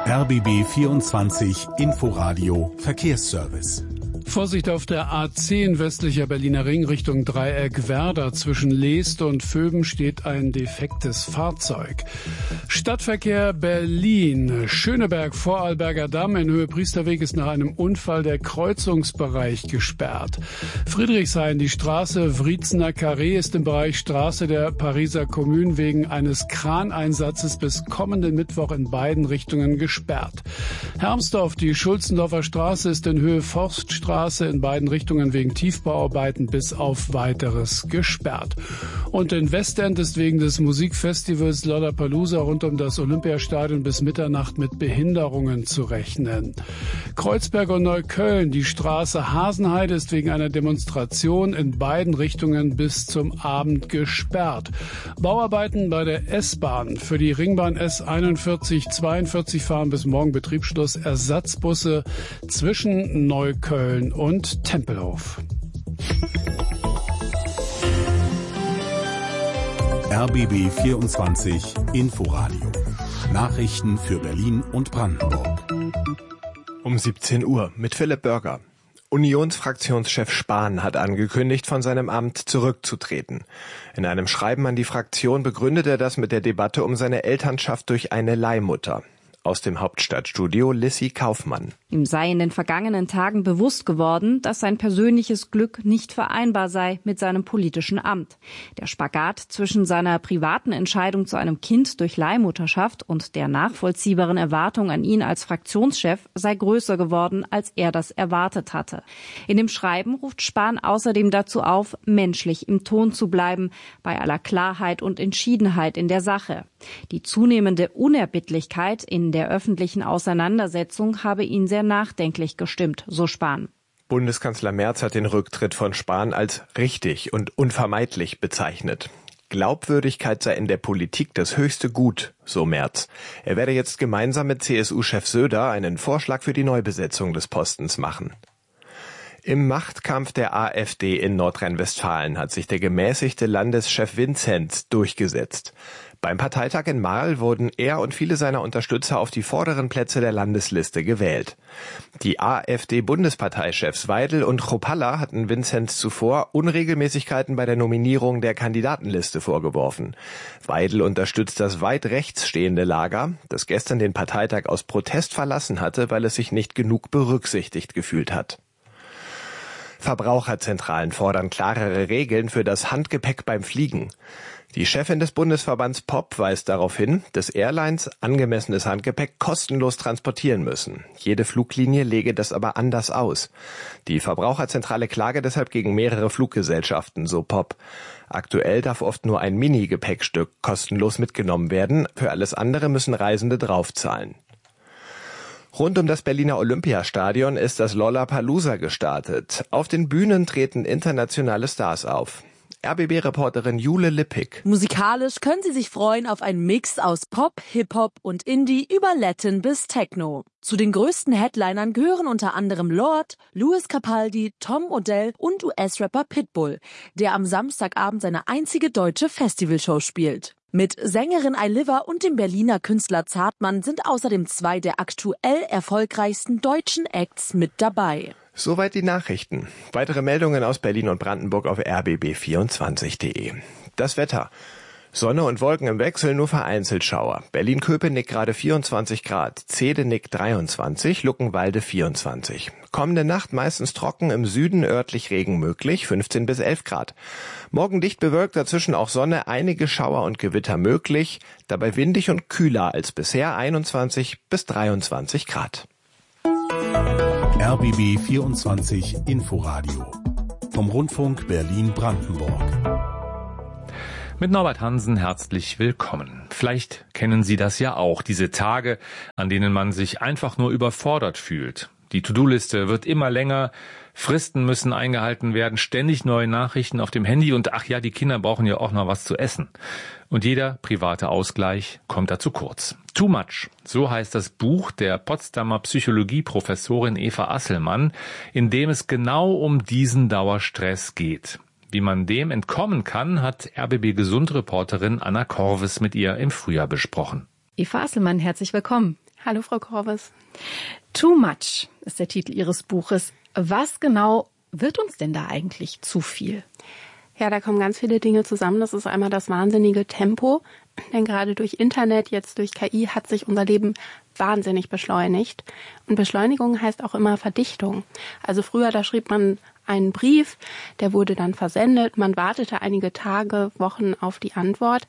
RBB 24 Inforadio Verkehrsservice. Vorsicht auf der A10 westlicher Berliner Ring Richtung Dreieck Werder. Zwischen Leest und Vöben steht ein defektes Fahrzeug. Stadtverkehr Berlin. Schöneberg, Vorarlberger Damm in Höhe Priesterweg ist nach einem Unfall der Kreuzungsbereich gesperrt. Friedrichshain, die Straße Wriezener Carré ist im Bereich Straße der Pariser Kommune wegen eines Kraneinsatzes bis kommenden Mittwoch in beiden Richtungen gesperrt. Hermsdorf, die Schulzendorfer Straße ist in Höhe Forststraße in beiden Richtungen wegen Tiefbauarbeiten bis auf Weiteres gesperrt. Und in Westend ist wegen des Musikfestivals Lollapalooza rund um das Olympiastadion bis Mitternacht mit Behinderungen zu rechnen. Kreuzberg und Neukölln, die Straße Hasenheide ist wegen einer Demonstration in beiden Richtungen bis zum Abend gesperrt. Bauarbeiten bei der S-Bahn. Für die Ringbahn S4142 fahren bis morgen Betriebsschluss Ersatzbusse zwischen Neukölln und Tempelhof. RBB 24 Inforadio. Nachrichten für Berlin und Brandenburg. Um 17 Uhr mit Philipp Börger. Unionsfraktionschef Spahn hat angekündigt, von seinem Amt zurückzutreten. In einem Schreiben an die Fraktion begründet er das mit der Debatte um seine Elternschaft durch eine Leihmutter. Aus dem Hauptstadtstudio Lissy Kaufmann. Ihm sei in den vergangenen Tagen bewusst geworden, dass sein persönliches Glück nicht vereinbar sei mit seinem politischen Amt. Der Spagat zwischen seiner privaten Entscheidung zu einem Kind durch Leihmutterschaft und der nachvollziehbaren Erwartung an ihn als Fraktionschef sei größer geworden, als er das erwartet hatte. In dem Schreiben ruft Spahn außerdem dazu auf, menschlich im Ton zu bleiben, bei aller Klarheit und Entschiedenheit in der Sache. Die zunehmende Unerbittlichkeit in der öffentlichen Auseinandersetzung habe ihn sehr nachdenklich gestimmt, so Spahn. Bundeskanzler Merz hat den Rücktritt von Spahn als richtig und unvermeidlich bezeichnet. Glaubwürdigkeit sei in der Politik das höchste Gut, so Merz. Er werde jetzt gemeinsam mit CSU-Chef Söder einen Vorschlag für die Neubesetzung des Postens machen. Im Machtkampf der AfD in Nordrhein-Westfalen hat sich der gemäßigte Landeschef Vinzenz durchgesetzt. Beim Parteitag in Marl wurden er und viele seiner Unterstützer auf die vorderen Plätze der Landesliste gewählt. Die AfD-Bundesparteichefs Weidel und Chrupalla hatten Vinzenz zuvor Unregelmäßigkeiten bei der Nominierung der Kandidatenliste vorgeworfen. Weidel unterstützt das weit rechts stehende Lager, das gestern den Parteitag aus Protest verlassen hatte, weil es sich nicht genug berücksichtigt gefühlt hat. Verbraucherzentralen fordern klarere Regeln für das Handgepäck beim Fliegen. Die Chefin des Bundesverbands POP weist darauf hin, dass Airlines angemessenes Handgepäck kostenlos transportieren müssen. Jede Fluglinie lege das aber anders aus. Die Verbraucherzentrale klage deshalb gegen mehrere Fluggesellschaften, so POP. Aktuell darf oft nur ein Mini-Gepäckstück kostenlos mitgenommen werden. Für alles andere müssen Reisende draufzahlen. Rund um das Berliner Olympiastadion ist das Lollapalooza gestartet. Auf den Bühnen treten internationale Stars auf. RBB-Reporterin Jule Lippig. Musikalisch können Sie sich freuen auf einen Mix aus Pop, Hip-Hop und Indie über Latin bis Techno. Zu den größten Headlinern gehören unter anderem Lorde, Lewis Capaldi, Tom Odell und US-Rapper Pitbull, der am Samstagabend seine einzige deutsche Festivalshow spielt. Mit Sängerin Ailiva und dem Berliner Künstler Zartmann sind außerdem zwei der aktuell erfolgreichsten deutschen Acts mit dabei. Soweit die Nachrichten. Weitere Meldungen aus Berlin und Brandenburg auf rbb24.de. Das Wetter. Sonne und Wolken im Wechsel, nur vereinzelt Schauer. Berlin-Köpenick gerade 24 Grad, Zedenick 23, Luckenwalde 24. Kommende Nacht meistens trocken, im Süden örtlich Regen möglich, 15 bis 11 Grad. Morgen dicht bewölkt, dazwischen auch Sonne, einige Schauer und Gewitter möglich, dabei windig und kühler als bisher, 21 bis 23 Grad. RBB 24 Inforadio vom Rundfunk Berlin-Brandenburg. Mit Norbert Hansen herzlich willkommen. Vielleicht kennen Sie das ja auch, diese Tage, an denen man sich einfach nur überfordert fühlt. Die To-Do-Liste wird immer länger, Fristen müssen eingehalten werden, ständig neue Nachrichten auf dem Handy und ach ja, die Kinder brauchen ja auch noch was zu essen. Und jeder private Ausgleich kommt da zu kurz. Too Much, so heißt das Buch der Potsdamer Psychologieprofessorin Eva Asselmann, in dem es genau um diesen Dauerstress geht. Wie man dem entkommen kann, hat RBB-Gesund-Reporterin Anna Korves mit ihr im Frühjahr besprochen. Eva Asselmann, herzlich willkommen. Hallo, Frau Korwes. Too much ist der Titel Ihres Buches. Was genau wird uns denn da eigentlich zu viel? Ja, da kommen ganz viele Dinge zusammen. Das ist einmal das wahnsinnige Tempo. Denn gerade durch Internet, jetzt durch KI, hat sich unser Leben wahnsinnig beschleunigt. Und Beschleunigung heißt auch immer Verdichtung. Also früher, da schrieb man einen Brief, der wurde dann versendet. Man wartete einige Tage, Wochen auf die Antwort.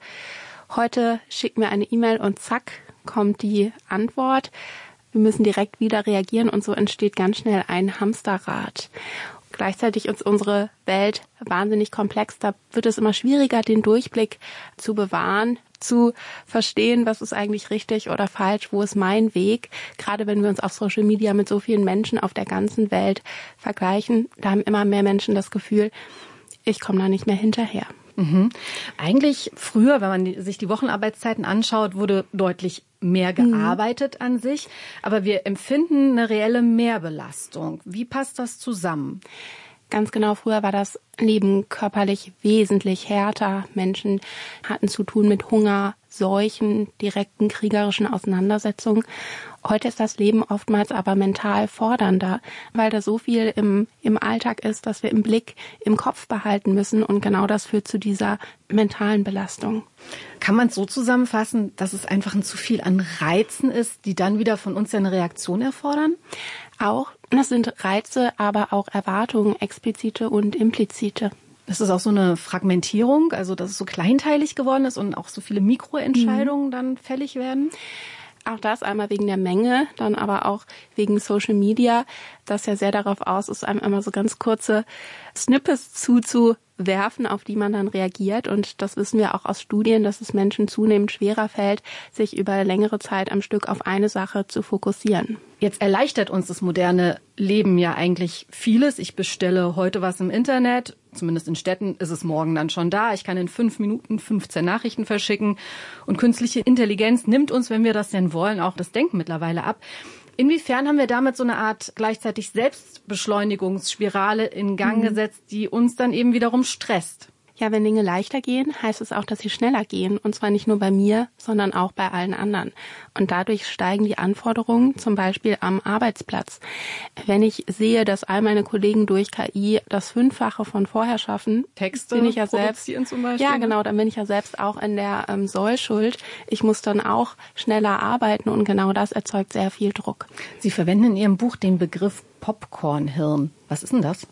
Heute schickt mir eine E-Mail und zack, kommt die Antwort. Wir müssen direkt wieder reagieren und so entsteht ganz schnell ein Hamsterrad. Gleichzeitig ist unsere Welt wahnsinnig komplex. Da wird es immer schwieriger, den Durchblick zu bewahren, zu verstehen, was ist eigentlich richtig oder falsch, wo ist mein Weg. Gerade wenn wir uns auf Social Media mit so vielen Menschen auf der ganzen Welt vergleichen, da haben immer mehr Menschen das Gefühl, ich komme da nicht mehr hinterher. Mhm. Eigentlich früher, wenn man sich die Wochenarbeitszeiten anschaut, wurde deutlich mehr gearbeitet an sich. Aber wir empfinden eine reelle Mehrbelastung. Wie passt das zusammen? Ganz genau, früher war das Leben körperlich wesentlich härter. Menschen hatten zu tun mit Hunger, Seuchen, direkten kriegerischen Auseinandersetzungen. Heute ist das Leben oftmals aber mental fordernder, weil da so viel im Alltag ist, dass wir im Blick, im Kopf behalten müssen. Und genau das führt zu dieser mentalen Belastung. Kann man es so zusammenfassen, dass es einfach ein zu viel an Reizen ist, die dann wieder von uns ja eine Reaktion erfordern? Auch, das sind Reize, aber auch Erwartungen, explizite und implizite. Das ist auch so eine Fragmentierung, also dass es so kleinteilig geworden ist und auch so viele Mikroentscheidungen dann fällig werden? Auch das einmal wegen der Menge, dann aber auch wegen Social Media, das ja sehr darauf aus ist, einem immer so ganz kurze Snippets zuzuwerfen, auf die man dann reagiert. Und das wissen wir auch aus Studien, dass es Menschen zunehmend schwerer fällt, sich über längere Zeit am Stück auf eine Sache zu fokussieren. Jetzt erleichtert uns das moderne Leben ja eigentlich vieles. Ich bestelle heute was im Internet, zumindest in Städten ist es morgen dann schon da. Ich kann in 5 Minuten 15 Nachrichten verschicken. Und künstliche Intelligenz nimmt uns, wenn wir das denn wollen, auch das Denken mittlerweile ab. Inwiefern haben wir damit so eine Art gleichzeitig Selbstbeschleunigungsspirale in Gang gesetzt, die uns dann eben wiederum stresst? Ja, wenn Dinge leichter gehen, heißt es auch, dass sie schneller gehen. Und zwar nicht nur bei mir, sondern auch bei allen anderen. Und dadurch steigen die Anforderungen, zum Beispiel am Arbeitsplatz. Wenn ich sehe, dass all meine Kollegen durch KI das 5-fache von vorher schaffen, Texte bin ich ja selbst, zum Beispiel. Ja, genau, dann bin ich ja selbst auch in der Sollschuld. Ich muss dann auch schneller arbeiten und genau das erzeugt sehr viel Druck. Sie verwenden in Ihrem Buch den Begriff Popcornhirn. Was ist denn das?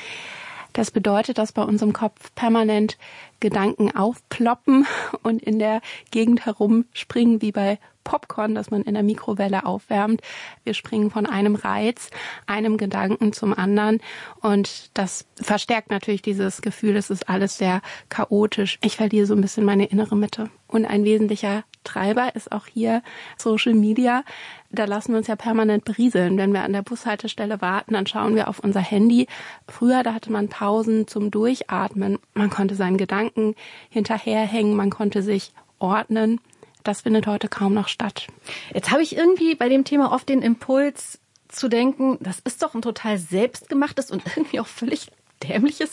Das bedeutet, dass bei uns im Kopf permanent Gedanken aufploppen und in der Gegend herumspringen wie bei Popcorn, das man in der Mikrowelle aufwärmt. Wir springen von einem Reiz, einem Gedanken zum anderen und das verstärkt natürlich dieses Gefühl, es ist alles sehr chaotisch. Ich verliere so ein bisschen meine innere Mitte. Und ein wesentlicher Treiber ist auch hier Social Media. Da lassen wir uns ja permanent berieseln. Wenn wir an der Bushaltestelle warten, dann schauen wir auf unser Handy. Früher, da hatte man Pausen zum Durchatmen. Man konnte seinen Gedanken hinterherhängen, man konnte sich ordnen. Das findet heute kaum noch statt. Jetzt habe ich irgendwie bei dem Thema oft den Impuls zu denken, das ist doch ein total selbstgemachtes und irgendwie auch völlig dämliches,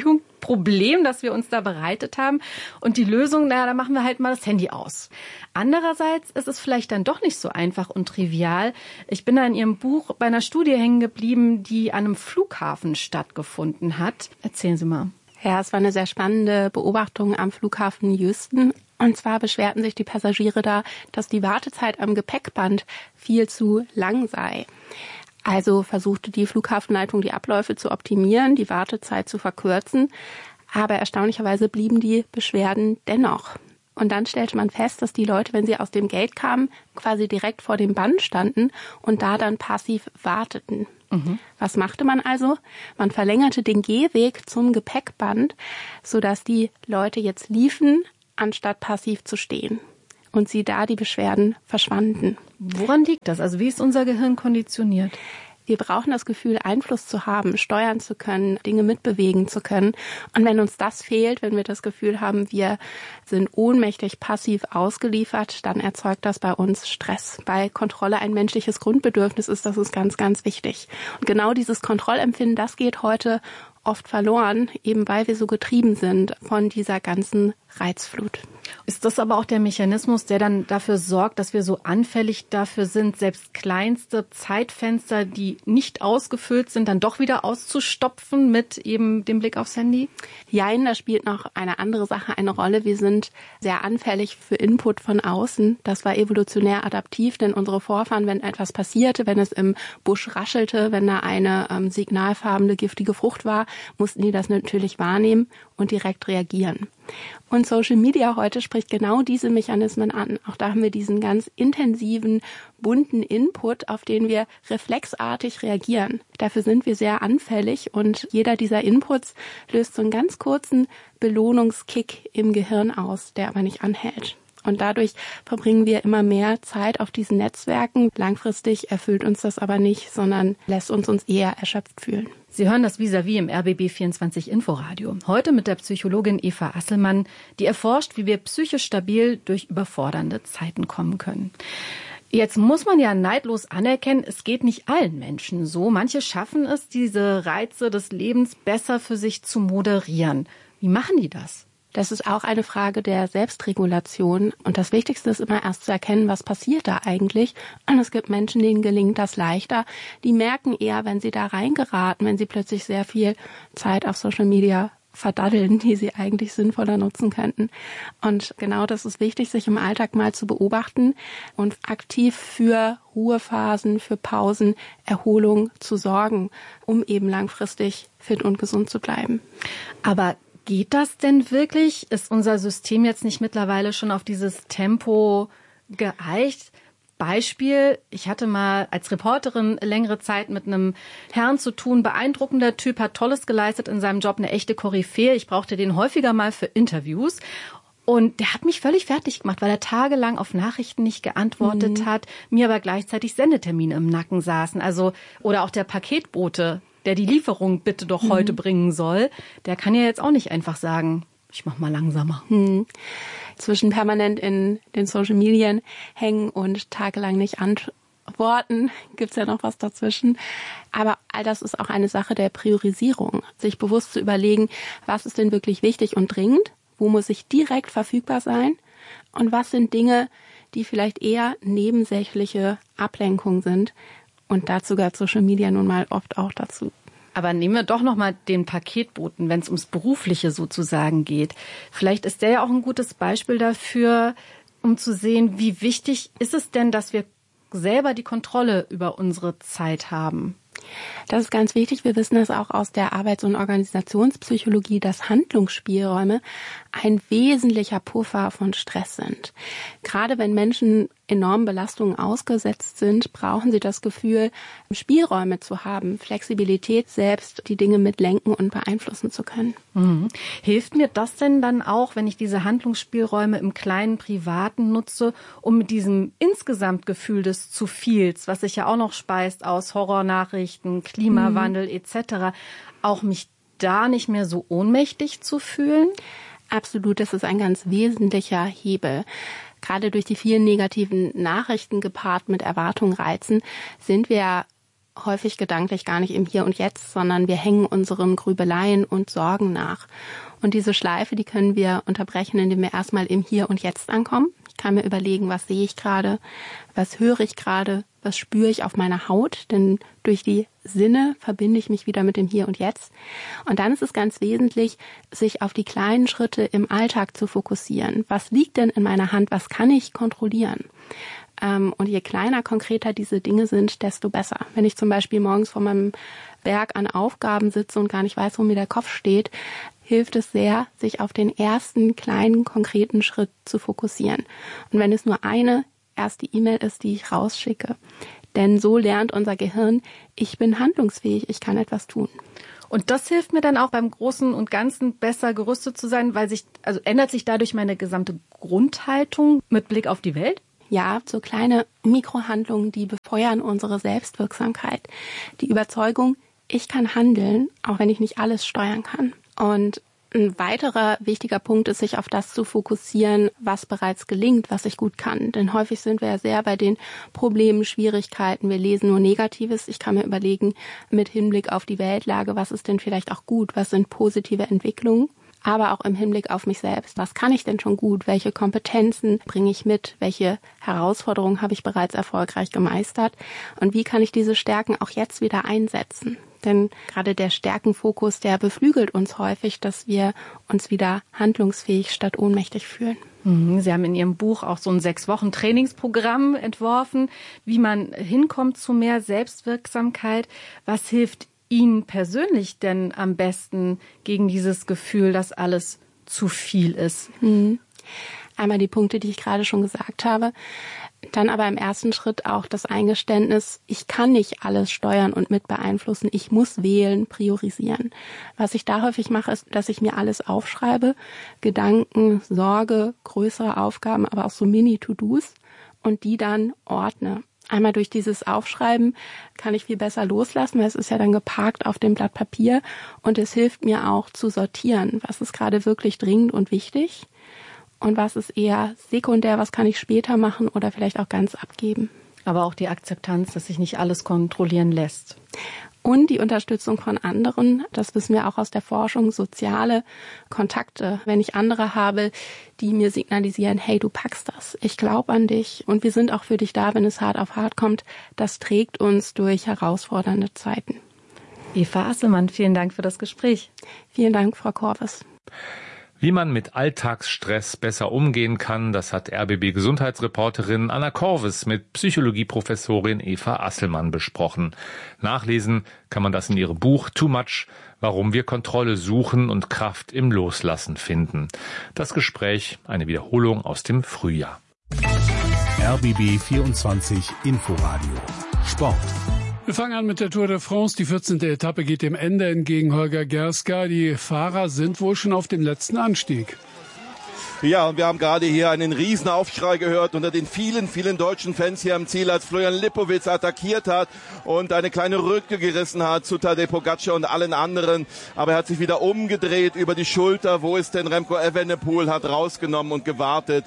Problem, das wir uns da bereitet haben. Und die Lösung, da machen wir halt mal das Handy aus. Andererseits ist es vielleicht dann doch nicht so einfach und trivial. Ich bin da in Ihrem Buch bei einer Studie hängen geblieben, die an einem Flughafen stattgefunden hat. Erzählen Sie mal. Ja, es war eine sehr spannende Beobachtung am Flughafen Houston. Und zwar beschwerten sich die Passagiere da, dass die Wartezeit am Gepäckband viel zu lang sei. Also versuchte die Flughafenleitung, die Abläufe zu optimieren, die Wartezeit zu verkürzen. Aber erstaunlicherweise blieben die Beschwerden dennoch. Und dann stellte man fest, dass die Leute, wenn sie aus dem Gate kamen, quasi direkt vor dem Band standen und da dann passiv warteten. Was machte man also? Man verlängerte den Gehweg zum Gepäckband, sodass die Leute jetzt liefen, anstatt passiv zu stehen. Und die Beschwerden verschwanden. Woran liegt das? Also wie ist unser Gehirn konditioniert? Wir brauchen das Gefühl, Einfluss zu haben, steuern zu können, Dinge mitbewegen zu können. Und wenn uns das fehlt, wenn wir das Gefühl haben, wir sind ohnmächtig passiv ausgeliefert, dann erzeugt das bei uns Stress. Weil Kontrolle ein menschliches Grundbedürfnis ist, das ist ganz, ganz wichtig. Und genau dieses Kontrollempfinden, das geht heute oft verloren, eben weil wir so getrieben sind von dieser ganzen Reizflut. Ist das aber auch der Mechanismus, der dann dafür sorgt, dass wir so anfällig dafür sind, selbst kleinste Zeitfenster, die nicht ausgefüllt sind, dann doch wieder auszustopfen mit eben dem Blick aufs Handy? Jein, da spielt noch eine andere Sache eine Rolle. Wir sind sehr anfällig für Input von außen. Das war evolutionär adaptiv, denn unsere Vorfahren, wenn etwas passierte, wenn es im Busch raschelte, wenn da eine signalfarbene, giftige Frucht war, mussten die das natürlich wahrnehmen und direkt reagieren. Und Social Media heute spricht genau diese Mechanismen an. Auch da haben wir diesen ganz intensiven, bunten Input, auf den wir reflexartig reagieren. Dafür sind wir sehr anfällig und jeder dieser Inputs löst so einen ganz kurzen Belohnungskick im Gehirn aus, der aber nicht anhält. Und dadurch verbringen wir immer mehr Zeit auf diesen Netzwerken. Langfristig erfüllt uns das aber nicht, sondern lässt uns eher erschöpft fühlen. Sie hören das Vis-à-vis im RBB 24 Inforadio. Heute mit der Psychologin Eva Asselmann, die erforscht, wie wir psychisch stabil durch überfordernde Zeiten kommen können. Jetzt muss man ja neidlos anerkennen, es geht nicht allen Menschen so. Manche schaffen es, diese Reize des Lebens besser für sich zu moderieren. Wie machen die das? Das ist auch eine Frage der Selbstregulation. Und das Wichtigste ist immer erst zu erkennen, was passiert da eigentlich. Und es gibt Menschen, denen gelingt das leichter. Die merken eher, wenn sie da reingeraten, wenn sie plötzlich sehr viel Zeit auf Social Media verdaddeln, die sie eigentlich sinnvoller nutzen könnten. Und genau das ist wichtig, sich im Alltag mal zu beobachten und aktiv für Ruhephasen, für Pausen, Erholung zu sorgen, um eben langfristig fit und gesund zu bleiben. Aber geht das denn wirklich? Ist unser System jetzt nicht mittlerweile schon auf dieses Tempo geeicht? Beispiel, ich hatte mal als Reporterin längere Zeit mit einem Herrn zu tun, beeindruckender Typ, hat Tolles geleistet in seinem Job, eine echte Koryphäe. Ich brauchte den häufiger mal für Interviews. Und der hat mich völlig fertig gemacht, weil er tagelang auf Nachrichten nicht geantwortet hat, mir aber gleichzeitig Sendetermine im Nacken saßen. Also, oder auch der Paketbote, der die Lieferung bitte doch heute bringen soll, der kann ja jetzt auch nicht einfach sagen, ich mach mal langsamer. Zwischen permanent in den Social Medien hängen und tagelang nicht antworten, gibt's ja noch was dazwischen. Aber all das ist auch eine Sache der Priorisierung. Sich bewusst zu überlegen, was ist denn wirklich wichtig und dringend? Wo muss ich direkt verfügbar sein? Und was sind Dinge, die vielleicht eher nebensächliche Ablenkung sind? Und dazu gehört Social Media nun mal oft auch dazu. Aber nehmen wir doch noch mal den Paketboten, wenn es ums Berufliche sozusagen geht. Vielleicht ist der ja auch ein gutes Beispiel dafür, um zu sehen, wie wichtig ist es denn, dass wir selber die Kontrolle über unsere Zeit haben. Das ist ganz wichtig. Wir wissen es auch aus der Arbeits- und Organisationspsychologie, dass Handlungsspielräume ein wesentlicher Puffer von Stress sind. Gerade wenn Menschen enormen Belastungen ausgesetzt sind, brauchen sie das Gefühl, Spielräume zu haben, Flexibilität, selbst die Dinge mitlenken und beeinflussen zu können. Hilft mir das denn dann auch, wenn ich diese Handlungsspielräume im kleinen Privaten nutze, um mit diesem Insgesamtgefühl des zu viels, was sich ja auch noch speist aus Horrornachrichten, Klimawandel etc., auch mich da nicht mehr so ohnmächtig zu fühlen? Absolut, das ist ein ganz wesentlicher Hebel. Gerade durch die vielen negativen Nachrichten gepaart mit Erwartungen, Reizen, sind wir häufig gedanklich gar nicht im Hier und Jetzt, sondern wir hängen unseren Grübeleien und Sorgen nach. Und diese Schleife, die können wir unterbrechen, indem wir erstmal im Hier und Jetzt ankommen. Ich kann mir überlegen, was sehe ich gerade, was höre ich gerade, was spüre ich auf meiner Haut, denn durch die Sinne verbinde ich mich wieder mit dem Hier und Jetzt. Und dann ist es ganz wesentlich, sich auf die kleinen Schritte im Alltag zu fokussieren. Was liegt denn in meiner Hand? Was kann ich kontrollieren? Und je kleiner, konkreter diese Dinge sind, desto besser. Wenn ich zum Beispiel morgens vor meinem Berg an Aufgaben sitze und gar nicht weiß, wo mir der Kopf steht, hilft es sehr, sich auf den ersten kleinen, konkreten Schritt zu fokussieren. Und wenn es nur eine erste E-Mail ist, die ich rausschicke. Denn so lernt unser Gehirn, ich bin handlungsfähig, ich kann etwas tun. Und das hilft mir dann auch beim Großen und Ganzen besser gerüstet zu sein, weil ändert sich dadurch meine gesamte Grundhaltung mit Blick auf die Welt? Ja, so kleine Mikrohandlungen, die befeuern unsere Selbstwirksamkeit. Die Überzeugung, ich kann handeln, auch wenn ich nicht alles steuern kann. Und ein weiterer wichtiger Punkt ist, sich auf das zu fokussieren, was bereits gelingt, was ich gut kann. Denn häufig sind wir ja sehr bei den Problemen, Schwierigkeiten. Wir lesen nur Negatives. Ich kann mir überlegen, mit Hinblick auf die Weltlage, was ist denn vielleicht auch gut? Was sind positive Entwicklungen? aber auch im Hinblick auf mich selbst. Was kann ich denn schon gut? Welche Kompetenzen bringe ich mit? Welche Herausforderungen habe ich bereits erfolgreich gemeistert? Und wie kann ich diese Stärken auch jetzt wieder einsetzen? Denn gerade der Stärkenfokus, der beflügelt uns häufig, dass wir uns wieder handlungsfähig statt ohnmächtig fühlen. Sie haben in Ihrem Buch auch so ein 6-Wochen-Trainingsprogramm entworfen, wie man hinkommt zu mehr Selbstwirksamkeit. Was hilft Ihnen persönlich denn am besten gegen dieses Gefühl, dass alles zu viel ist? Einmal die Punkte, die ich gerade schon gesagt habe. Dann aber im ersten Schritt auch das Eingeständnis, ich kann nicht alles steuern und mit beeinflussen. Ich muss wählen, priorisieren. Was ich da häufig mache, ist, dass ich mir alles aufschreibe. Gedanken, Sorge, größere Aufgaben, aber auch so Mini-To-Dos und die dann ordne. Einmal durch dieses Aufschreiben kann ich viel besser loslassen, weil es ist ja dann geparkt auf dem Blatt Papier. Und es hilft mir auch zu sortieren, was ist gerade wirklich dringend und wichtig. Und was ist eher sekundär, was kann ich später machen oder vielleicht auch ganz abgeben. Aber auch die Akzeptanz, dass sich nicht alles kontrollieren lässt. Und die Unterstützung von anderen, das wissen wir auch aus der Forschung, soziale Kontakte. Wenn ich andere habe, die mir signalisieren, hey, du packst das, ich glaube an dich und wir sind auch für dich da, wenn es hart auf hart kommt, das trägt uns durch herausfordernde Zeiten. Eva Asselmann, vielen Dank für das Gespräch. Vielen Dank, Frau Korves. Wie man mit Alltagsstress besser umgehen kann, das hat RBB-Gesundheitsreporterin Anna Korves mit Psychologieprofessorin Eva Asselmann besprochen. Nachlesen kann man das in ihrem Buch Too Much, warum wir Kontrolle suchen und Kraft im Loslassen finden. Das Gespräch, eine Wiederholung aus dem Frühjahr. RBB 24 Inforadio Sport. Wir fangen an mit der Tour de France. Die 14. Etappe geht dem Ende entgegen. Holger Gerska, die Fahrer sind wohl schon auf dem letzten Anstieg. Ja, und wir haben gerade hier einen riesen Aufschrei gehört unter den vielen, vielen deutschen Fans hier am Ziel, als Florian Lipowitz attackiert hat und eine kleine Rücke gerissen hat zu Tadej Pogacar und allen anderen. Aber er hat sich wieder umgedreht über die Schulter. Wo ist denn Remco Evenepoel? Hat rausgenommen und gewartet.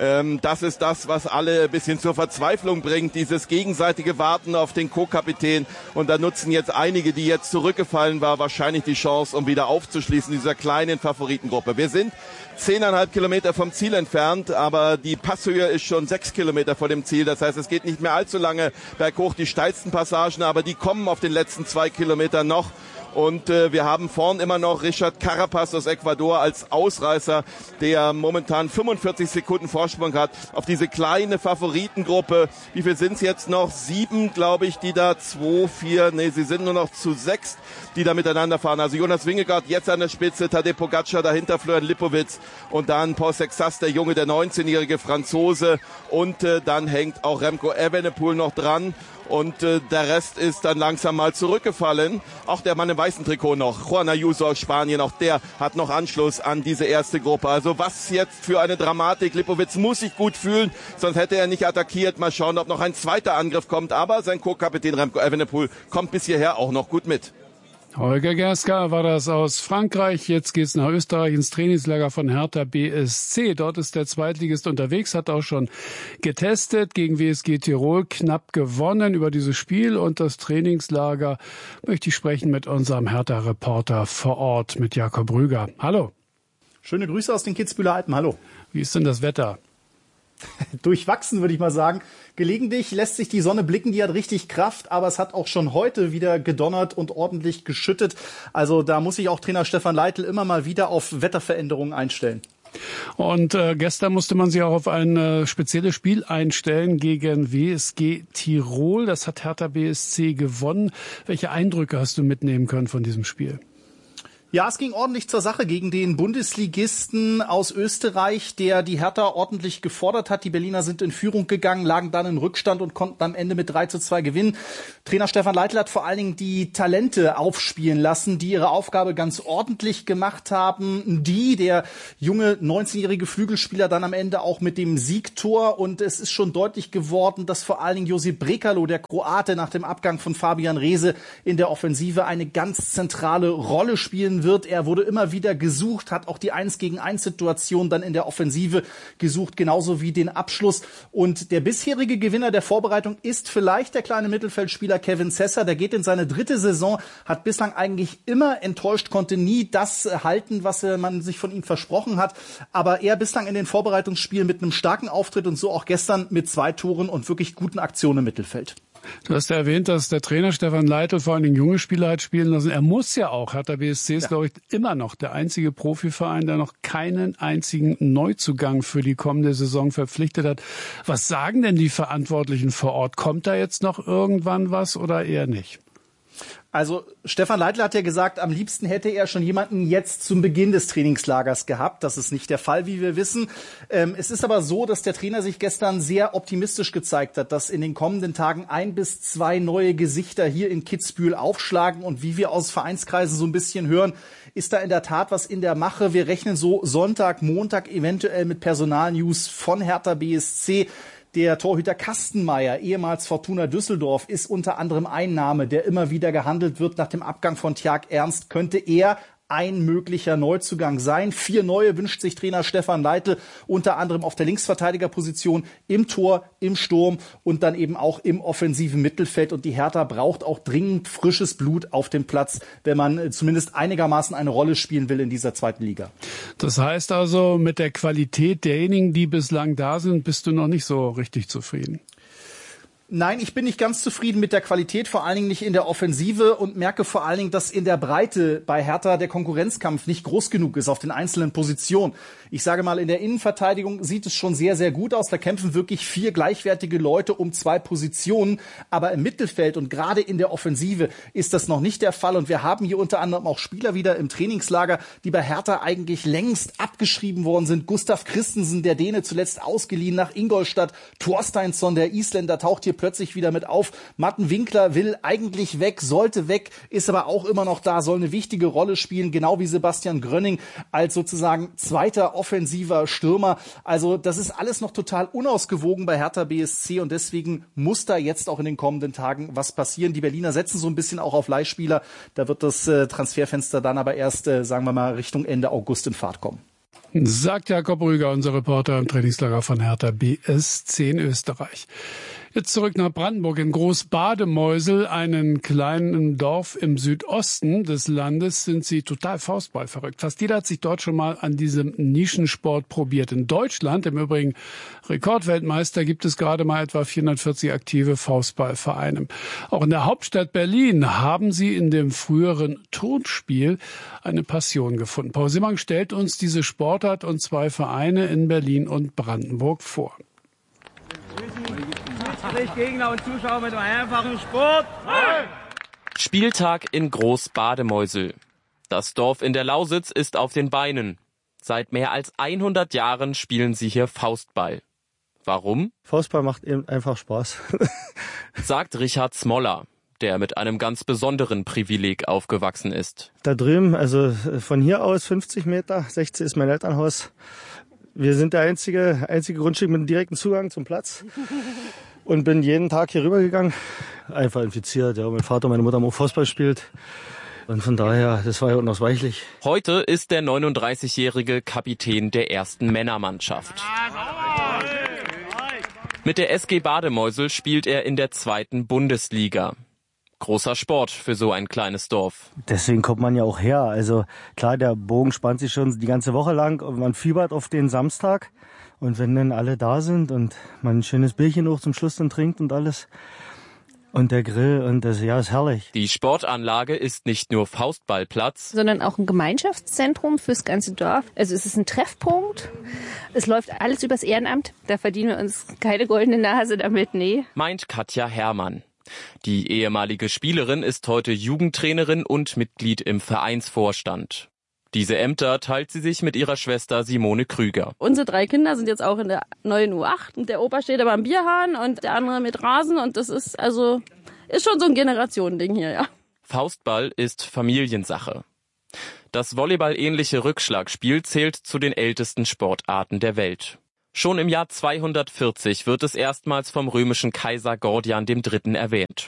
Das ist das, was alle ein bisschen zur Verzweiflung bringt, dieses gegenseitige Warten auf den Co-Kapitän. Und da nutzen jetzt einige, die jetzt zurückgefallen war, wahrscheinlich die Chance, um wieder aufzuschließen, dieser kleinen Favoritengruppe. Wir sind 10,5 Kilometer vom Ziel entfernt, aber die Passhöhe ist schon 6 Kilometer vor dem Ziel. Das heißt, es geht nicht mehr allzu lange berghoch, die steilsten Passagen, aber die kommen auf den letzten 2 Kilometern noch. Und wir haben vorn immer noch Richard Carapaz aus Ecuador als Ausreißer, der momentan 45 Sekunden Vorsprung hat auf diese kleine Favoritengruppe. Wie viel sind es jetzt noch? 7, glaube ich, die da 2, 4, sie sind nur noch zu 6, die da miteinander fahren. Also Jonas Vingegaard jetzt an der Spitze, Tadej Pogacar dahinter, Florian Lipowitz und dann Paul Sexas, der Junge, der 19-jährige Franzose. Und dann hängt auch Remco Evenepoel noch dran. Und der Rest ist dann langsam mal zurückgefallen. Auch der Mann im weißen Trikot noch, Juan Ayuso aus Spanien, auch der hat noch Anschluss an diese erste Gruppe. Also was jetzt für eine Dramatik. Lipowitz muss sich gut fühlen, sonst hätte er nicht attackiert. Mal schauen, ob noch ein zweiter Angriff kommt. Aber sein Co-Kapitän Remco Evenepoel kommt bis hierher auch noch gut mit. Holger Gerska war das aus Frankreich. Jetzt geht's nach Österreich ins Trainingslager von Hertha BSC. Dort ist der Zweitligist unterwegs, hat auch schon getestet, gegen WSG Tirol knapp gewonnen. Über dieses Spiel und das Trainingslager möchte ich sprechen mit unserem Hertha-Reporter vor Ort, mit Jakob Rüger. Hallo. Schöne Grüße aus den Kitzbüheler Alpen. Hallo. Wie ist denn das Wetter? Durchwachsen, würde ich mal sagen. Gelegentlich lässt sich die Sonne blicken, die hat richtig Kraft, aber es hat auch schon heute wieder gedonnert und ordentlich geschüttet. Also da muss sich auch Trainer Stefan Leitl immer mal wieder auf Wetterveränderungen einstellen. Und gestern musste man sich auch auf ein spezielles Spiel einstellen gegen WSG Tirol. Das hat Hertha BSC gewonnen. Welche Eindrücke hast du mitnehmen können von diesem Spiel? Ja, es ging ordentlich zur Sache gegen den Bundesligisten aus Österreich, der die Hertha ordentlich gefordert hat. Die Berliner sind in Führung gegangen, lagen dann in Rückstand und konnten am Ende mit 3:2 gewinnen. Trainer Stefan Leitl hat vor allen Dingen die Talente aufspielen lassen, die ihre Aufgabe ganz ordentlich gemacht haben. Der junge 19-jährige Flügelspieler dann am Ende auch mit dem Siegtor. Und es ist schon deutlich geworden, dass vor allen Dingen Josip Brekalo, der Kroate, nach dem Abgang von Fabian Reese in der Offensive eine ganz zentrale Rolle spielen verlassen wird. Er wurde immer wieder gesucht, hat auch die 1-gegen-1-Situation dann in der Offensive gesucht, genauso wie den Abschluss. Und der bisherige Gewinner der Vorbereitung ist vielleicht der kleine Mittelfeldspieler Kevin Sessa. Der geht in seine 3. Saison, hat bislang eigentlich immer enttäuscht, konnte nie das halten, was man sich von ihm versprochen hat. Aber er bislang in den Vorbereitungsspielen mit einem starken Auftritt und so auch gestern mit 2 Toren und wirklich guten Aktionen im Mittelfeld. Du hast ja erwähnt, dass der Trainer Stefan Leitl vor allen Dingen junge Spieler hat spielen lassen. Er muss ja auch. Hertha BSC ist, glaube ich, immer noch der einzige Profiverein, der noch keinen einzigen Neuzugang für die kommende Saison verpflichtet hat. Was sagen denn die Verantwortlichen vor Ort? Kommt da jetzt noch irgendwann was oder eher nicht? Also Stefan Leitl hat ja gesagt, am liebsten hätte er schon jemanden jetzt zum Beginn des Trainingslagers gehabt. Das ist nicht der Fall, wie wir wissen. Es ist aber so, dass der Trainer sich gestern sehr optimistisch gezeigt hat, dass in den kommenden Tagen 1 bis 2 neue Gesichter hier in Kitzbühel aufschlagen. Und wie wir aus Vereinskreisen so ein bisschen hören, ist da in der Tat was in der Mache. Wir rechnen so Sonntag, Montag eventuell mit Personalnews von Hertha BSC. Der Torhüter Kastenmeier, ehemals Fortuna Düsseldorf, ist unter anderem ein Name, der immer wieder gehandelt wird. Nach dem Abgang von Tjark Ernst könnte er ein möglicher Neuzugang sein. 4 neue wünscht sich Trainer Stefan Leitl, unter anderem auf der Linksverteidigerposition, im Tor, im Sturm und dann eben auch im offensiven Mittelfeld. Und die Hertha braucht auch dringend frisches Blut auf dem Platz, wenn man zumindest einigermaßen eine Rolle spielen will in dieser 2. Liga. Das heißt also, mit der Qualität derjenigen, die bislang da sind, bist du noch nicht so richtig zufrieden? Nein, ich bin nicht ganz zufrieden mit der Qualität, vor allen Dingen nicht in der Offensive und merke vor allen Dingen, dass in der Breite bei Hertha der Konkurrenzkampf nicht groß genug ist auf den einzelnen Positionen. Ich sage mal, in der Innenverteidigung sieht es schon sehr, sehr gut aus. Da kämpfen wirklich 4 gleichwertige Leute um 2 Positionen. Aber im Mittelfeld und gerade in der Offensive ist das noch nicht der Fall. Und wir haben hier unter anderem auch Spieler wieder im Trainingslager, die bei Hertha eigentlich längst abgeschrieben worden sind. Gustav Christensen, der Däne, zuletzt ausgeliehen nach Ingolstadt. Thorsteinsson, der Isländer, taucht hier plötzlich wieder mit auf. Matten Winkler will eigentlich weg, sollte weg, ist aber auch immer noch da, soll eine wichtige Rolle spielen, genau wie Sebastian Grönning als sozusagen zweiter offensiver Stürmer. Also das ist alles noch total unausgewogen bei Hertha BSC und deswegen muss da jetzt auch in den kommenden Tagen was passieren. Die Berliner setzen so ein bisschen auch auf Leihspieler. Da wird das Transferfenster dann aber erst, sagen wir mal, Richtung Ende August in Fahrt kommen. Sagt Jakob Rüger, unser Reporter im Trainingslager von Hertha BSC in Österreich. Jetzt zurück nach Brandenburg. In Großbademeusel, einem kleinen Dorf im Südosten des Landes, sind sie total Faustball verrückt. Fast jeder hat sich dort schon mal an diesem Nischensport probiert. In Deutschland, im Übrigen Rekordweltmeister, gibt es gerade mal etwa 440 aktive Faustballvereine. Auch in der Hauptstadt Berlin haben sie in dem früheren Turnspiel eine Passion gefunden. Paul Simang stellt uns diese Sportart und 2 Vereine in Berlin und Brandenburg vor. Gegner und Zuschauer mit einem einfachen Sport. Spieltag in Großbademeusel. Das Dorf in der Lausitz ist auf den Beinen. Seit mehr als 100 Jahren spielen sie hier Faustball. Warum? Faustball macht eben einfach Spaß. Sagt Richard Smoller, der mit einem ganz besonderen Privileg aufgewachsen ist. Da drüben, also von hier aus 50 Meter, 60 ist mein Elternhaus. Wir sind der einzige Grundstück mit einem direkten Zugang zum Platz. Und bin jeden Tag hier rübergegangen. Einfach infiziert. Ja, mein Vater und meine Mutter haben auch Fußball gespielt. Und von daher, das war ja unausweichlich. Heute ist der 39-jährige Kapitän der ersten Männermannschaft. Mit der SG Bademeusel spielt er in der 2. Bundesliga. Großer Sport für so ein kleines Dorf. Deswegen kommt man ja auch her. Also klar, der Bogen spannt sich schon die ganze Woche lang und man fiebert auf den Samstag. Und wenn dann alle da sind und man ein schönes Bierchen auch zum Schluss dann trinkt und alles und der Grill und das, ja, ist herrlich. Die Sportanlage ist nicht nur Faustballplatz, sondern auch ein Gemeinschaftszentrum fürs ganze Dorf. Also es ist ein Treffpunkt. Es läuft alles übers Ehrenamt. Da verdienen wir uns keine goldene Nase damit, nee. Meint Katja Herrmann. Die ehemalige Spielerin ist heute Jugendtrainerin und Mitglied im Vereinsvorstand. Diese Ämter teilt sie sich mit ihrer Schwester Simone Krüger. Unsere 3 Kinder sind jetzt auch in der neuen U8 und der Opa steht aber am Bierhahn und der andere mit Rasen und das ist schon so ein Generationending hier, ja. Faustball ist Familiensache. Das Volleyball-ähnliche Rückschlagspiel zählt zu den ältesten Sportarten der Welt. Schon im Jahr 240 wird es erstmals vom römischen Kaiser Gordian III. Erwähnt.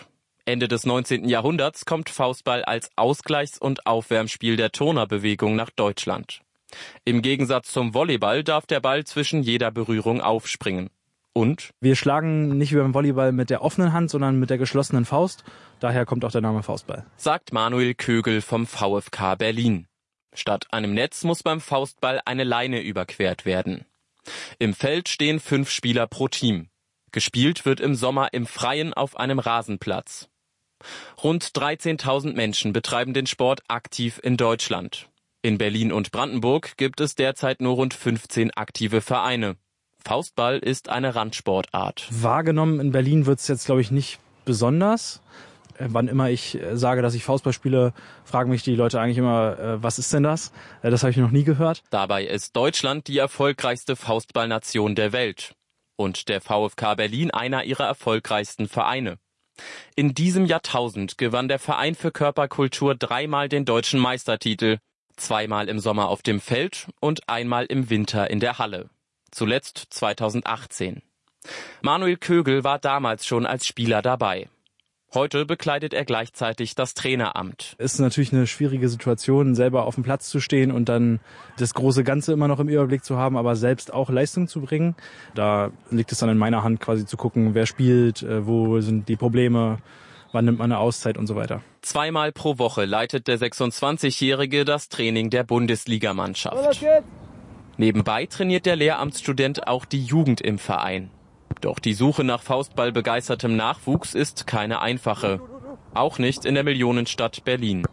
Ende des 19. Jahrhunderts kommt Faustball als Ausgleichs- und Aufwärmspiel der Turnerbewegung nach Deutschland. Im Gegensatz zum Volleyball darf der Ball zwischen jeder Berührung aufspringen. Und wir schlagen nicht wie beim Volleyball mit der offenen Hand, sondern mit der geschlossenen Faust. Daher kommt auch der Name Faustball. Sagt Manuel Kögel vom VfK Berlin. Statt einem Netz muss beim Faustball eine Leine überquert werden. Im Feld stehen 5 Spieler pro Team. Gespielt wird im Sommer im Freien auf einem Rasenplatz. Rund 13.000 Menschen betreiben den Sport aktiv in Deutschland. In Berlin und Brandenburg gibt es derzeit nur rund 15 aktive Vereine. Faustball ist eine Randsportart. Wahrgenommen in Berlin wird es jetzt, glaube ich, nicht besonders. Wann immer ich sage, dass ich Faustball spiele, fragen mich die Leute eigentlich immer, was ist denn das? Das habe ich noch nie gehört. Dabei ist Deutschland die erfolgreichste Faustballnation der Welt. Und der VfK Berlin einer ihrer erfolgreichsten Vereine. In diesem Jahrtausend gewann der Verein für Körperkultur 3-mal den deutschen Meistertitel, 2-mal im Sommer auf dem Feld und 1-mal im Winter in der Halle. Zuletzt 2018. Manuel Kögel war damals schon als Spieler dabei. Heute bekleidet er gleichzeitig das Traineramt. Es ist natürlich eine schwierige Situation, selber auf dem Platz zu stehen und dann das große Ganze immer noch im Überblick zu haben, aber selbst auch Leistung zu bringen. Da liegt es dann in meiner Hand, quasi zu gucken, wer spielt, wo sind die Probleme, wann nimmt man eine Auszeit und so weiter. 2-mal pro Woche leitet der 26-Jährige das Training der Bundesligamannschaft. Nebenbei trainiert der Lehramtsstudent auch die Jugend im Verein. Doch die Suche nach Faustball-begeistertem Nachwuchs ist keine einfache. Auch nicht in der Millionenstadt Berlin.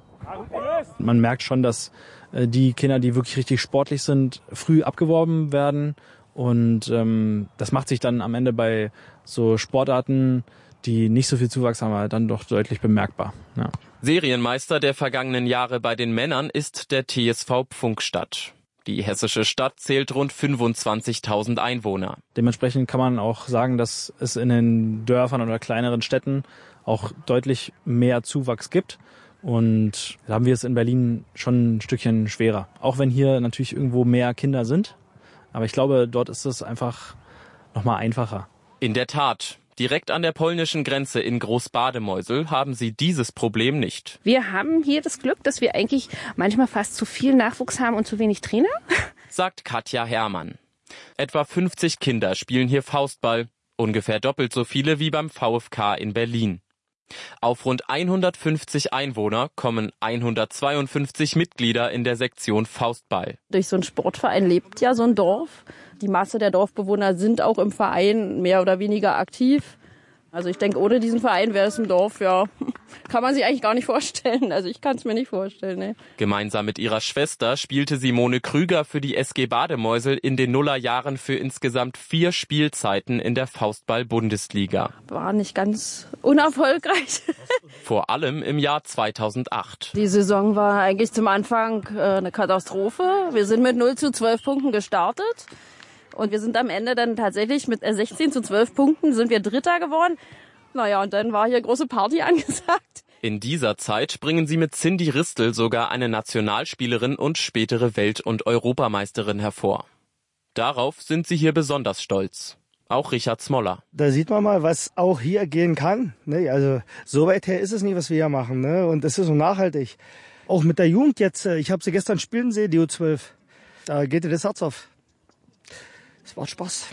Man merkt schon, dass die Kinder, die wirklich richtig sportlich sind, früh abgeworben werden. Und das macht sich dann am Ende bei so Sportarten, die nicht so viel Zuwachs haben, dann doch deutlich bemerkbar. Ja. Serienmeister der vergangenen Jahre bei den Männern ist der TSV Pfungstadt. Die hessische Stadt zählt rund 25.000 Einwohner. Dementsprechend kann man auch sagen, dass es in den Dörfern oder kleineren Städten auch deutlich mehr Zuwachs gibt. Und da haben wir es in Berlin schon ein Stückchen schwerer. Auch wenn hier natürlich irgendwo mehr Kinder sind. Aber ich glaube, dort ist es einfach nochmal einfacher. In der Tat. Direkt an der polnischen Grenze in Großbademeusel haben sie dieses Problem nicht. Wir haben hier das Glück, dass wir eigentlich manchmal fast zu viel Nachwuchs haben und zu wenig Trainer, sagt Katja Herrmann. Etwa 50 Kinder spielen hier Faustball, ungefähr doppelt so viele wie beim VfK in Berlin. Auf rund 150 Einwohner kommen 152 Mitglieder in der Sektion Faustball. Durch so einen Sportverein lebt ja so ein Dorf. Die Masse der Dorfbewohner sind auch im Verein mehr oder weniger aktiv. Also ich denke, ohne diesen Verein wäre es im Dorf, ja, kann man sich eigentlich gar nicht vorstellen. Also ich kann es mir nicht vorstellen. Nee. Gemeinsam mit ihrer Schwester spielte Simone Krüger für die SG Bademeusel in den Nullerjahren für insgesamt 4 Spielzeiten in der Faustball-Bundesliga. War nicht ganz unerfolgreich. Vor allem im Jahr 2008. Die Saison war eigentlich zum Anfang eine Katastrophe. Wir sind mit 0-12 Punkten gestartet. Und wir sind am Ende dann tatsächlich mit 16-12 Punkten sind wir Dritter geworden. Naja, und dann war hier große Party angesagt. In dieser Zeit bringen sie mit Cindy Ristel sogar eine Nationalspielerin und spätere Welt- und Europameisterin hervor. Darauf sind sie hier besonders stolz. Auch Richard Smoller. Da sieht man mal, was auch hier gehen kann. Also so weit her ist es nicht, was wir hier machen. Ne? Und das ist so nachhaltig. Auch mit der Jugend jetzt. Ich habe sie gestern spielen sehen, die U12. Da geht dir das Herz auf. Es macht Spaß.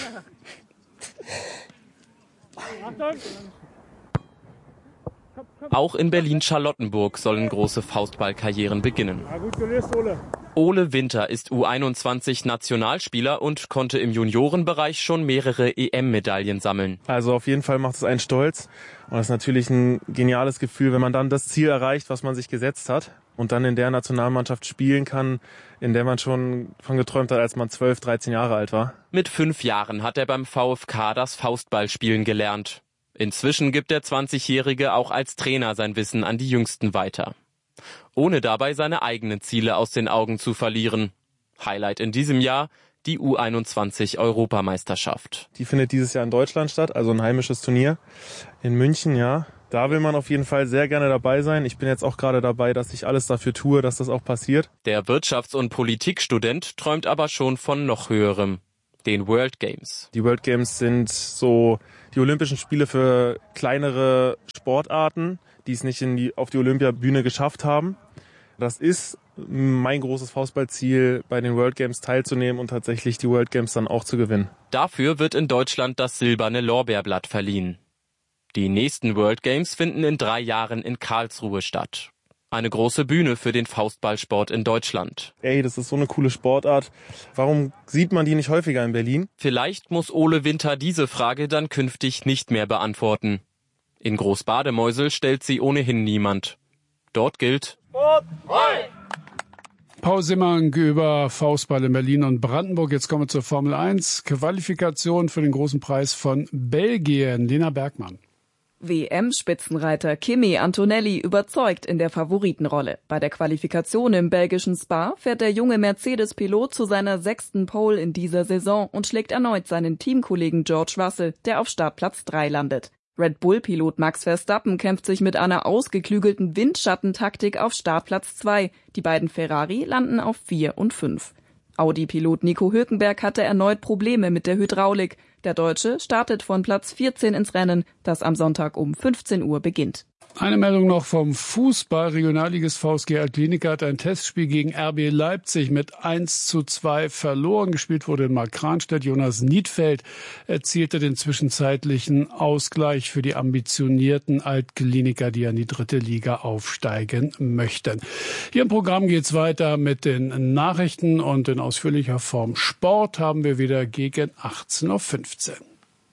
Auch in Berlin-Charlottenburg sollen große Faustballkarrieren beginnen. Ja, gut gelöst, Ole. Ole Winter ist U21-Nationalspieler und konnte im Juniorenbereich schon mehrere EM-Medaillen sammeln. Also auf jeden Fall macht es einen stolz. Und das ist natürlich ein geniales Gefühl, wenn man dann das Ziel erreicht, was man sich gesetzt hat. Und dann in der Nationalmannschaft spielen kann, in der man schon von geträumt hat, als man 12, 13 Jahre alt war. Mit 5 Jahren hat er beim VfK das Faustballspielen gelernt. Inzwischen gibt der 20-Jährige auch als Trainer sein Wissen an die Jüngsten weiter. Ohne dabei seine eigenen Ziele aus den Augen zu verlieren. Highlight in diesem Jahr die U21-Europameisterschaft. Die findet dieses Jahr in Deutschland statt, also ein heimisches Turnier in München, ja. Da will man auf jeden Fall sehr gerne dabei sein. Ich bin jetzt auch gerade dabei, dass ich alles dafür tue, dass das auch passiert. Der Wirtschafts- und Politikstudent träumt aber schon von noch höherem, den World Games. Die World Games sind so die Olympischen Spiele für kleinere Sportarten, die es nicht auf die Olympiabühne geschafft haben. Das ist mein großes Faustballziel, bei den World Games teilzunehmen und tatsächlich die World Games dann auch zu gewinnen. Dafür wird in Deutschland das silberne Lorbeerblatt verliehen. Die nächsten World Games finden in 3 Jahren in Karlsruhe statt. Eine große Bühne für den Faustballsport in Deutschland. Ey, das ist so eine coole Sportart. Warum sieht man die nicht häufiger in Berlin? Vielleicht muss Ole Winter diese Frage dann künftig nicht mehr beantworten. In Großbademeusel stellt sie ohnehin niemand. Dort gilt: Paul Simmerng über Faustball in Berlin und Brandenburg. Jetzt kommen wir zur Formel 1. Qualifikation für den großen Preis von Belgien. Lena Bergmann. WM-Spitzenreiter Kimi Antonelli überzeugt in der Favoritenrolle. Bei der Qualifikation im belgischen Spa fährt der junge Mercedes-Pilot zu seiner 6. Pole in dieser Saison und schlägt erneut seinen Teamkollegen George Russell, der auf Startplatz 3 landet. Red Bull-Pilot Max Verstappen kämpft sich mit einer ausgeklügelten Windschattentaktik auf Startplatz 2. Die beiden Ferrari landen auf 4 und 5. Audi-Pilot Nico Hülkenberg hatte erneut Probleme mit der Hydraulik. Der Deutsche startet von Platz 14 ins Rennen, das am Sonntag um 15 Uhr beginnt. Eine Meldung noch vom Fußball. Regionalligist VSG Altklinika hat ein Testspiel gegen RB Leipzig mit 1:2 verloren. Gespielt wurde in Markranstädt. Jonas Niedfeld erzielte den zwischenzeitlichen Ausgleich für die ambitionierten Altkliniker, die an die 3. Liga aufsteigen möchten. Hier im Programm geht's weiter mit den Nachrichten und in ausführlicher Form Sport haben wir wieder gegen 18:15 Uhr.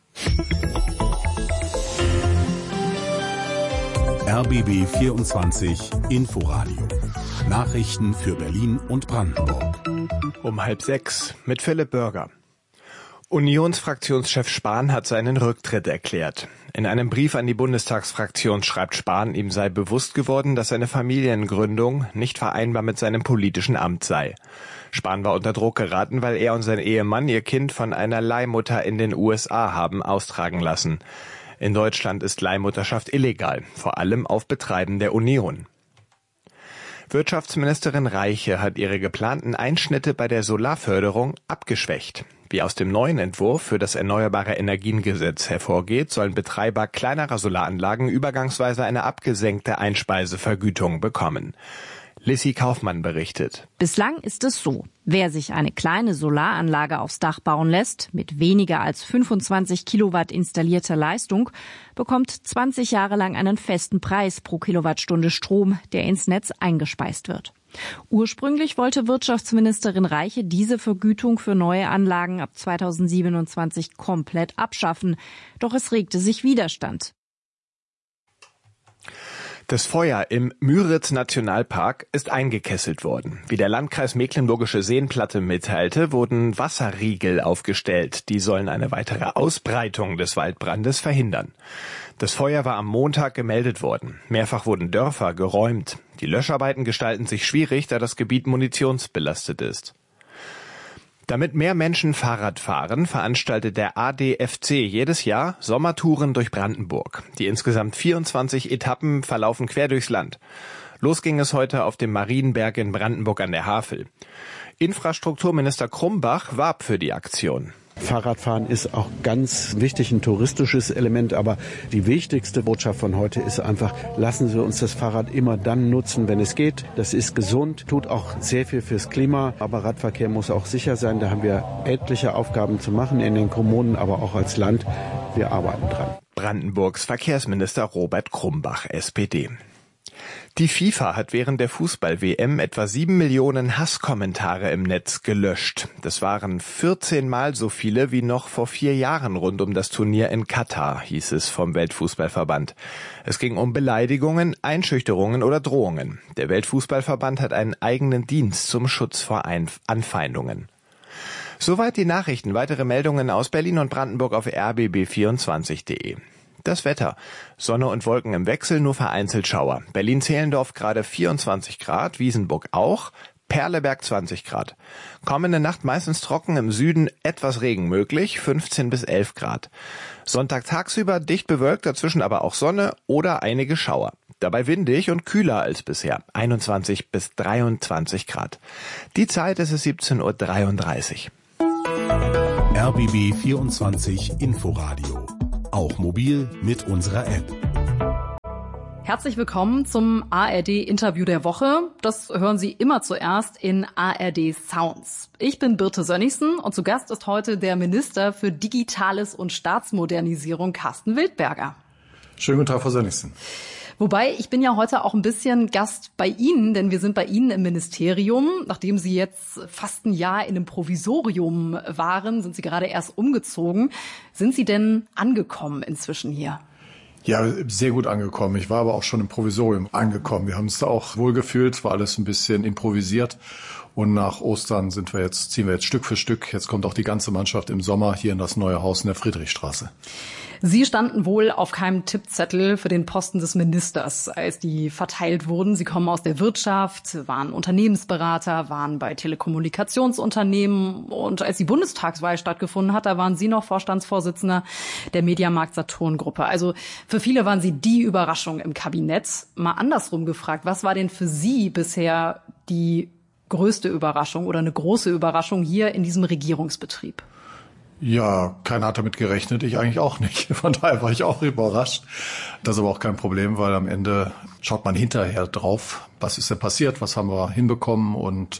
RBB 24 Inforadio. Nachrichten für Berlin und Brandenburg. Um 5:30 mit Philipp Bürger. Unionsfraktionschef Spahn hat seinen Rücktritt erklärt. In einem Brief an die Bundestagsfraktion schreibt Spahn, ihm sei bewusst geworden, dass seine Familiengründung nicht vereinbar mit seinem politischen Amt sei. Spahn war unter Druck geraten, weil er und sein Ehemann ihr Kind von einer Leihmutter in den USA haben austragen lassen. In Deutschland ist Leihmutterschaft illegal, vor allem auf Betreiben der Union. Wirtschaftsministerin Reiche hat ihre geplanten Einschnitte bei der Solarförderung abgeschwächt. Wie aus dem neuen Entwurf für das Erneuerbare Energiengesetz hervorgeht, sollen Betreiber kleinerer Solaranlagen übergangsweise eine abgesenkte Einspeisevergütung bekommen. Lissy Kaufmann berichtet. Bislang ist es so: Wer sich eine kleine Solaranlage aufs Dach bauen lässt, mit weniger als 25 Kilowatt installierter Leistung, bekommt 20 Jahre lang einen festen Preis pro Kilowattstunde Strom, der ins Netz eingespeist wird. Ursprünglich wollte Wirtschaftsministerin Reiche diese Vergütung für neue Anlagen ab 2027 komplett abschaffen. Doch es regte sich Widerstand. Das Feuer im Müritz-Nationalpark ist eingekesselt worden. Wie der Landkreis Mecklenburgische Seenplatte mitteilte, wurden Wasserriegel aufgestellt. Die sollen eine weitere Ausbreitung des Waldbrandes verhindern. Das Feuer war am Montag gemeldet worden. Mehrfach wurden Dörfer geräumt. Die Löscharbeiten gestalten sich schwierig, da das Gebiet munitionsbelastet ist. Damit mehr Menschen Fahrrad fahren, veranstaltet der ADFC jedes Jahr Sommertouren durch Brandenburg. Die insgesamt 24 Etappen verlaufen quer durchs Land. Los ging es heute auf dem Marienberg in Brandenburg an der Havel. Infrastrukturminister Krumbach warb für die Aktion. Fahrradfahren ist auch ganz wichtig, ein touristisches Element, aber die wichtigste Botschaft von heute ist einfach, lassen Sie uns das Fahrrad immer dann nutzen, wenn es geht. Das ist gesund, tut auch sehr viel fürs Klima, aber Radverkehr muss auch sicher sein. Da haben wir etliche Aufgaben zu machen in den Kommunen, aber auch als Land. Wir arbeiten dran. Brandenburgs Verkehrsminister Robert Krumbach, SPD. Die FIFA hat während der Fußball-WM etwa 7 Millionen Hasskommentare im Netz gelöscht. Das waren 14 Mal so viele wie noch vor 4 Jahren rund um das Turnier in Katar, hieß es vom Weltfußballverband. Es ging um Beleidigungen, Einschüchterungen oder Drohungen. Der Weltfußballverband hat einen eigenen Dienst zum Schutz vor Anfeindungen. Soweit die Nachrichten. Weitere Meldungen aus Berlin und Brandenburg auf rbb24.de. Das Wetter. Sonne und Wolken im Wechsel, nur vereinzelt Schauer. Berlin-Zehlendorf gerade 24 Grad, Wiesenburg auch, Perleberg 20 Grad. Kommende Nacht meistens trocken, im Süden etwas Regen möglich, 15 bis 11 Grad. Sonntag tagsüber dicht bewölkt, dazwischen aber auch Sonne oder einige Schauer. Dabei windig und kühler als bisher, 21 bis 23 Grad. Die Zeit ist es 17:33 Uhr. RBB 24 Inforadio auch mobil mit unserer App. Herzlich willkommen zum ARD-Interview der Woche. Das hören Sie immer zuerst in ARD Sounds. Ich bin Birte Sönnigsen und zu Gast ist heute der Minister für Digitales und Staatsmodernisierung, Carsten Wildberger. Schönen guten Tag, Frau Sönnigsen. Wobei, ich bin ja heute auch ein bisschen Gast bei Ihnen, denn wir sind bei Ihnen im Ministerium. Nachdem Sie jetzt fast ein Jahr in einem Provisorium waren, sind Sie gerade erst umgezogen. Sind Sie denn angekommen inzwischen hier? Ja, sehr gut angekommen. Ich war aber auch schon im Provisorium angekommen. Wir haben uns da auch wohlgefühlt, war alles ein bisschen improvisiert. Und nach Ostern ziehen wir jetzt Stück für Stück. Jetzt kommt auch die ganze Mannschaft im Sommer hier in das neue Haus in der Friedrichstraße. Sie standen wohl auf keinem Tippzettel für den Posten des Ministers, als die verteilt wurden. Sie kommen aus der Wirtschaft, waren Unternehmensberater, waren bei Telekommunikationsunternehmen. Und als die Bundestagswahl stattgefunden hat, da waren Sie noch Vorstandsvorsitzender der Mediamarkt-Saturn-Gruppe. Also für viele waren Sie die Überraschung im Kabinett. Mal andersrum gefragt, was war denn für Sie bisher die größte Überraschung oder eine große Überraschung hier in diesem Regierungsbetrieb? Ja, keiner hat damit gerechnet, ich eigentlich auch nicht. Von daher war ich auch überrascht. Das ist aber auch kein Problem, weil am Ende schaut man hinterher drauf, was ist denn passiert, was haben wir hinbekommen. Und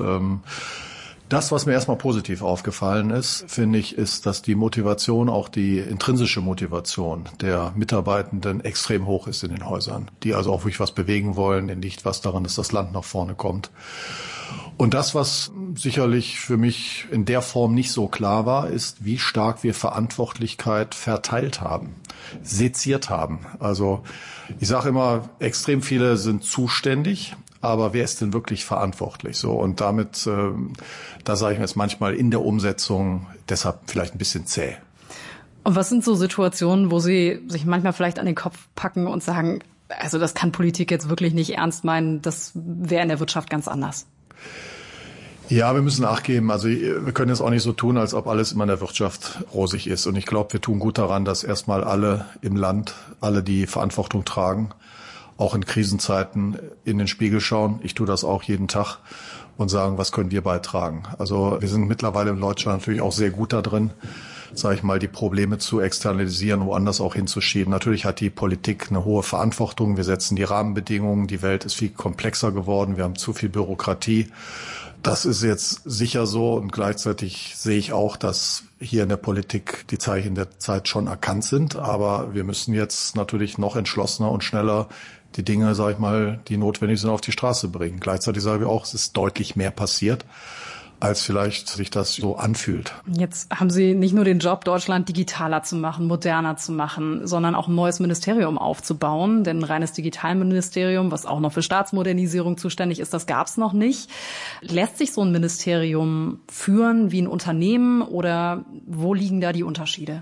das, was mir erstmal positiv aufgefallen ist, finde ich, ist, dass die Motivation, auch die intrinsische Motivation der Mitarbeitenden extrem hoch ist in den Häusern. Die also auch wirklich was bewegen wollen, denen liegt was daran, dass das Land nach vorne kommt. Und das, was sicherlich für mich in der Form nicht so klar war, ist, wie stark wir Verantwortlichkeit verteilt haben, seziert haben. Also ich sage immer, extrem viele sind zuständig, aber wer ist denn wirklich verantwortlich? So, und damit, da sage ich mir jetzt manchmal in der Umsetzung deshalb vielleicht ein bisschen zäh. Und was sind so Situationen, wo Sie sich manchmal vielleicht an den Kopf packen und sagen, also das kann Politik jetzt wirklich nicht ernst meinen, das wäre in der Wirtschaft ganz anders? Ja, wir müssen nachgeben. Also wir können jetzt auch nicht so tun, als ob alles immer in der Wirtschaft rosig ist. Und ich glaube, wir tun gut daran, dass erstmal alle im Land, alle die Verantwortung tragen, auch in Krisenzeiten in den Spiegel schauen. Ich tue das auch jeden Tag und sagen, was können wir beitragen? Also wir sind mittlerweile in Deutschland natürlich auch sehr gut da drin, sage ich mal, die Probleme zu externalisieren, woanders auch hinzuschieben. Natürlich hat die Politik eine hohe Verantwortung. Wir setzen die Rahmenbedingungen. Die Welt ist viel komplexer geworden. Wir haben zu viel Bürokratie. Das ist jetzt sicher so. Und gleichzeitig sehe ich auch, dass hier in der Politik die Zeichen der Zeit schon erkannt sind. Aber wir müssen jetzt natürlich noch entschlossener und schneller die Dinge, sage ich mal, die notwendig sind, auf die Straße bringen. Gleichzeitig sagen wir auch, es ist deutlich mehr passiert, als vielleicht sich das so anfühlt. Jetzt haben Sie nicht nur den Job, Deutschland digitaler zu machen, moderner zu machen, sondern auch ein neues Ministerium aufzubauen. Denn ein reines Digitalministerium, was auch noch für Staatsmodernisierung zuständig ist, das gab es noch nicht. Lässt sich so ein Ministerium führen wie ein Unternehmen oder wo liegen da die Unterschiede?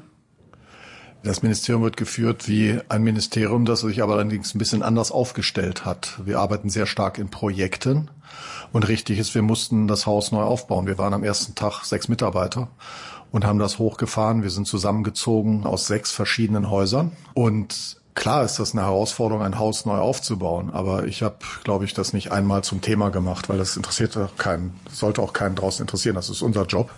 Das Ministerium wird geführt wie ein Ministerium, das sich aber allerdings ein bisschen anders aufgestellt hat. Wir arbeiten sehr stark in Projekten. Und richtig ist, wir mussten das Haus neu aufbauen. Wir waren am ersten Tag 6 Mitarbeiter und haben das hochgefahren. Wir sind zusammengezogen aus 6 verschiedenen Häusern. Und klar ist das eine Herausforderung, ein Haus neu aufzubauen. Aber ich habe, glaube ich, das nicht einmal zum Thema gemacht, weil das interessiert auch keinen, sollte auch keinen draußen interessieren. Das ist unser Job.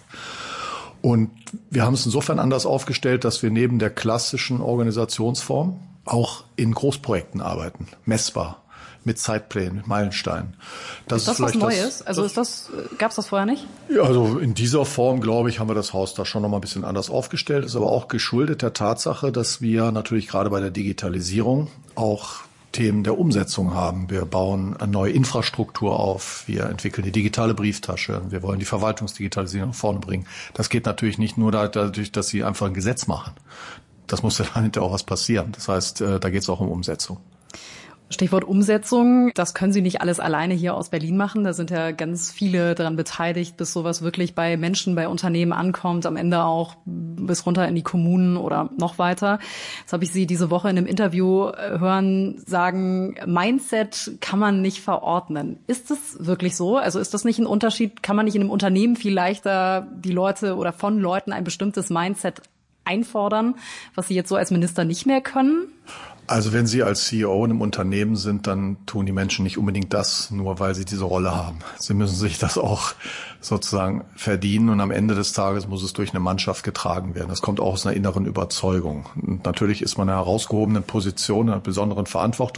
Und wir haben es insofern anders aufgestellt, dass wir neben der klassischen Organisationsform auch in Großprojekten arbeiten, messbar, mit Zeitplänen, mit Meilensteinen. Ist das was Neues? Gab's das vorher nicht? Ja, also in dieser Form, glaube ich, haben wir das Haus da schon noch mal ein bisschen anders aufgestellt. Ist aber auch geschuldet der Tatsache, dass wir natürlich gerade bei der Digitalisierung auch Themen der Umsetzung haben. Wir bauen eine neue Infrastruktur auf, wir entwickeln die digitale Brieftasche, wir wollen die Verwaltungsdigitalisierung nach vorne bringen. Das geht natürlich nicht nur dadurch, dass Sie einfach ein Gesetz machen. Das muss ja dann hinterher auch was passieren. Das heißt, da geht es auch um Umsetzung. Stichwort Umsetzung, das können Sie nicht alles alleine hier aus Berlin machen. Da sind ja ganz viele daran beteiligt, bis sowas wirklich bei Menschen, bei Unternehmen ankommt, am Ende auch bis runter in die Kommunen oder noch weiter. Jetzt habe ich Sie diese Woche in einem Interview hören sagen, Mindset kann man nicht verordnen. Ist das wirklich so? Also ist das nicht ein Unterschied? Kann man nicht in einem Unternehmen viel leichter die Leute oder von Leuten ein bestimmtes Mindset einfordern, was Sie jetzt so als Minister nicht mehr können? Also wenn Sie als CEO in einem Unternehmen sind, dann tun die Menschen nicht unbedingt das, nur weil sie diese Rolle haben. Sie müssen sich das auch sozusagen verdienen und am Ende des Tages muss es durch eine Mannschaft getragen werden. Das kommt auch aus einer inneren Überzeugung. Und natürlich ist man in einer herausgehobenen Position, einer besonderen Verantwortung.